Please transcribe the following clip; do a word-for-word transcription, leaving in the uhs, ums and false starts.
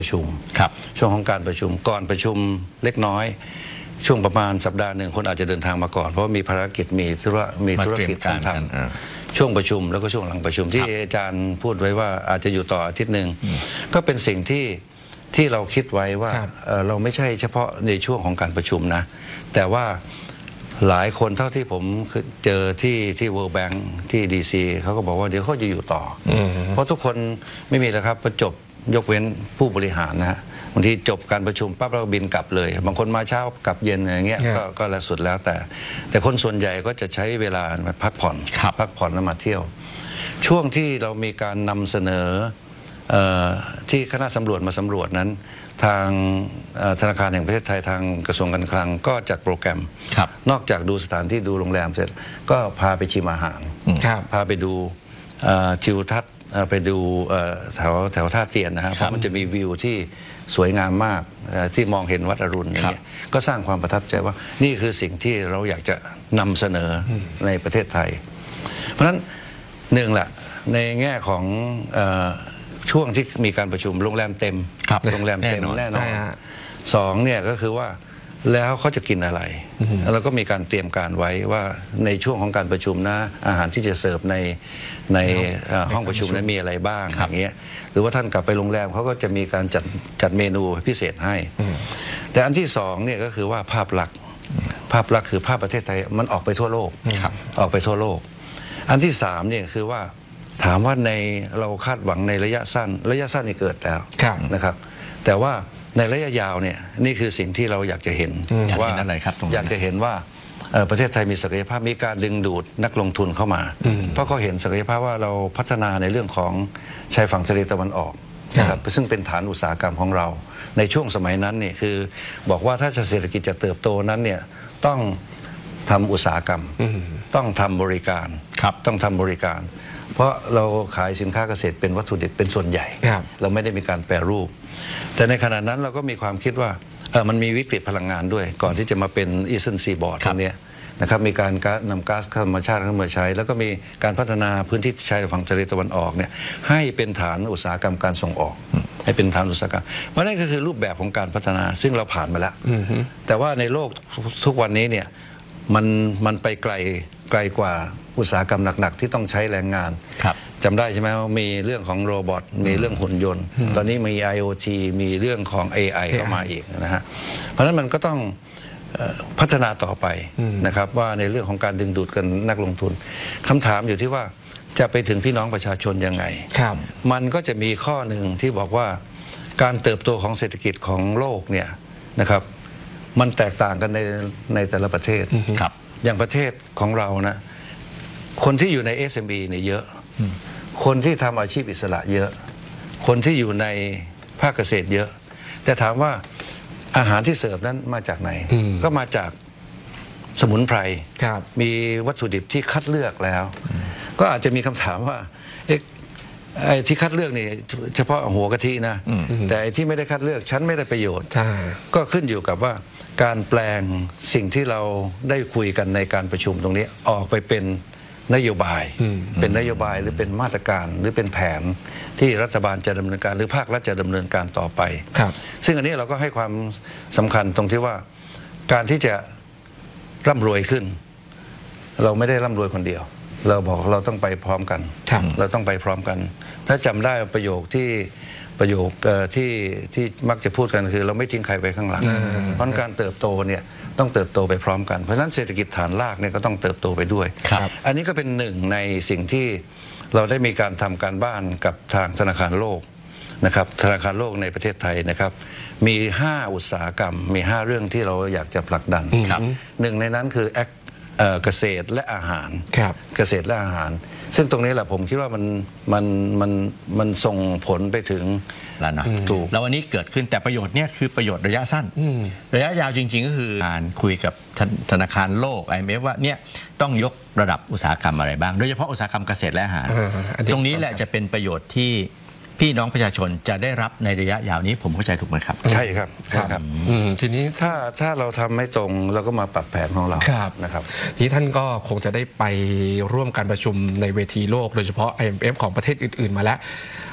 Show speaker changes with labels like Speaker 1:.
Speaker 1: ประชุมครับช่วงของการประชุมก่อนประชุมเล็กน้อยช่วงประมาณสัปดาห์หนึ่งคนอาจจะเดินทางมาก่อนเพราะมีภารกิจมีธุระมีธุรกิจต้องทำช่วงประชุมแล้วก็ช่วงหลังประชุมที่อาจารย์พูดไว้ว่าอาจจะอยู่ต่ออาทิตย์หนึ่งก็เป็นสิ่งที่ที่เราคิดไว้ว่าเราไม่ใช่เฉพาะในช่วงของการประชุมนะแต่ว่าหลายคนเท่าที่ผมเจอที่ที่ World Bank ที่ ดี ซี เขาก็บอกว่าเดี๋ยวเขาจะอยู่ต่อเพราะทุกคนไม่มีแล้วครับประจบยกเว้นผู้บริหารนะฮะบางทีจบการประชุมปั๊บแล้วบินกลับเลยบางคนมาเช้ากลับเย็นอย่างเงี้ยก็ก็แล้วสุดแล้วแต่แต่คนส่วนใหญ่ก็จะใช้เวลามาพักผ่อนพักผ่อนแล้วมาเที่ยวช่วงที่เรามีการนำเสนอที่คณะสำรวจมาสำรวจนั้นทางธนาคารแห่งประเทศไทยทางกระทรวงการคลังก็จัดโปรแกรมนอกจากดูสถานที่ดูโรงแรมเสร็จก็พาไปชิมอาหารพาไปดูทิวทัศน์ไปดูแถวแถวท่าเตียนนะครับเพราะมันจะมีวิวที่สวยงามมากที่มองเห็นวัดอรุณอย่างเงี้ยก็สร้างความประทับใจว่านี่คือสิ่งที่เราอยากจะนำเสนอในประเทศไทยเพราะฉะนั้นหนึ่งแหละในแง่ของช่วงที่มีการประชุมโรงแรมเต็มโรงแรมเต็มแน่นอนสองเนี่ยก็คือว่าแล้วเขาจะกินอะไรแล้วก็มีการเตรียมการไว้ว่าในช่วงของการประชุมนะอาหารที่จะเสิร์ฟในในห้องประชุมนั้นมีอะไรบ้างอย่างเงี้ยหรือว่าท่านกลับไปโรงแรมเขาก็จะมีการจัดจัดเมนูพิเศษให้แต่อันที่สองเนี่ยก็คือว่าภาพลักษณ์ภาพลักษณ์คือภาพประเทศไทยมันออกไปทั่วโลกออกไปทั่วโลกอันที่สามเนี่ยคือว่าถามว่าในเราคาดหวังในระยะสั้นระยะสั้นนี่เกิดแล้วนะครับแต่ว่าในระยะยาวเนี่ยนี่คือสิ่งที่เราอยากจะเห็นว่าอยากจะเห็นว่าประเทศไทยมีศักยภาพมีการดึงดูดนักลงทุนเข้ามาเพราะเขาเห็นศักยภาพว่าเราพัฒนาในเรื่องของชายฝั่งทะเลตะวันออกนะครับซึ่งเป็นฐานอุตสาหกรรมของเราในช่วงสมัยนั้นเนี่ยคือบอกว่าถ้าเศรษฐกิจจะเติบโตนั้นเนี่ยต้องทำอุตสาหกรรมต้องทำบริการต้องทำบริการเพราะเราขายสินค้าเกษตรเป็นวัตถุดิบเป็นส่วนใหญ่เราไม่ได้มีการแปรรูปแต่ในขณะนั้นเราก็มีความคิดว่าเออมันมีวิกฤตพลังงานด้วยก่อนที่จะมาเป็นอีสเทิร์นซีบอร์ดตรงนี้นะครับมีการนำก๊าซธรรมชาติเข้ามาใช้แล้วก็มีการพัฒนาพื้นที่ชายฝั่งทะเลตะวันออกเนี่ยให้เป็นฐานอุตสาหกรรมการส่งออกให้เป็นฐานอุตสาหกรรมเพราะนั่นก็คือรูปแบบของการพัฒนาซึ่งเราผ่านมาแล้วแต่ว่าในโลกทุกวันนี้เนี่ยมันมันไปไกลไกลกว่าอุตสาหกรรมหนักๆที่ต้องใช้แรงงานจำได้ใช่ไหมว่ามีเรื่องของโรบอทมีเรื่องหุ่นยนต์ตอนนี้มี ไอ โอ ที มีเรื่องของ เอ ไอ เข้ามาอีกนะฮะเพราะฉะนั้นมันก็ต้องพัฒนาต่อไปนะครับว่าในเรื่องของการดึงดูดกันนักลงทุนคำถามอยู่ที่ว่าจะไปถึงพี่น้องประชาชนยังไงมันก็จะมีข้อหนึ่งที่บอกว่าการเติบโตของเศรษฐกิจของโลกเนี่ยนะครับมันแตกต่างกันในในแต่ละประเทศอย่างประเทศของเรานะคนที่อยู่ใน เอส เอ็ม อี เนี่ยเยอะคนที่ทำอาชีพอิสระเยอะคนที่อยู่ในภาคเกษตรเยอะแต่ถามว่าอาหารที่เสิร์ฟนั้นมาจากไหนก็มาจากสมุนไพรมีวัตถุดิบที่คัดเลือกแล้วก็อาจจะมีคำถามว่าไอ้ที่คัดเลือกนี่เฉพาะหัวกะทินะแต่ไอ้ที่ไม่ได้คัดเลือกฉันไม่ได้ประโยชน์ก็ขึ้นอยู่กับว่าการแปลงสิ่งที่เราได้คุยกันในการประชุมตรงนี้ออกไปเป็นนโยบายเป็นนโยบายหรือเป็นมาตรการหรือเป็นแผนที่รัฐบาลจะดำเนินการหรือภาครัฐจะดำเนินการต่อไปซึ่งอันนี้เราก็ให้ความสำคัญตรงที่ว่าการที่จะร่ำรวยขึ้นเราไม่ได้ร่ำรวยคนเดียวเราบอกเราต้องไปพร้อมกันเราต้องไปพร้อมกันถ้าจำได้ประโยคที่ประโยคที่ที่มักจะพูดกันคือเราไม่ทิ้งใครไปข้างหลังเพราะการเติบโตเนี่ยต้องเติบโตไปพร้อมกันเพราะฉะนั้นเศรษฐกิจฐานรากเนี่ยก็ต้องเติบโตไปด้วยอันนี้ก็เป็นหนึ่งในสิ่งที่เราได้มีการทำการบ้านกับทางธนาคารโลกนะครับธนาคารโลกในประเทศไทยนะครับมีห้าอุตสาหกรรมมีห้าเรื่องที่เราอยากจะผลักดันหนึ่งในนั้นคือเกษตรและอาหารเกษตรและอาหารซึ่งตรงนี้แหละผมคิดว่ามันมันมันมันส่งผลไปถึง
Speaker 2: แล้วนะถูกแล้ววันนี้เกิดขึ้นแต่ประโยชน์เนี่ยคือประโยชน์ระยะสั้นระยะยาวจริงๆก็คือการคุยกับธนาคารโลก ไอ เอ็ม เอฟ ว่าเนี่ยต้องยกระดับอุตสาหกรรมอะไรบ้างโดยเฉพาะอุตสาหกรรมเกษตรและอาหารตรงนี้แหละจะเป็นประโยชน์ที่พี่น้องประชาชนจะได้รับในระยะยาวนี้ผมเข้าใจถูกไหมครับ
Speaker 1: ใช่ครับครับทีนี้ถ้าถ้าเราทำไม่ตรงเราก็มาปรับแผนของเรานะครับ
Speaker 3: ทีท่านก็คงจะได้ไปร่วมการประชุมในเวทีโลกโดยเฉพาะ ไอ เอ็ม เอฟ ของประเทศอื่นๆมาแล้ว